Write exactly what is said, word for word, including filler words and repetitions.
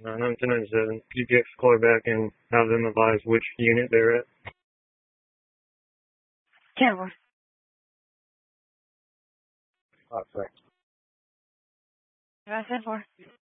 Uh, nine two nine seven. Could you get call back and have them advise which unit they're at? ten four. Oh, sorry. ten four.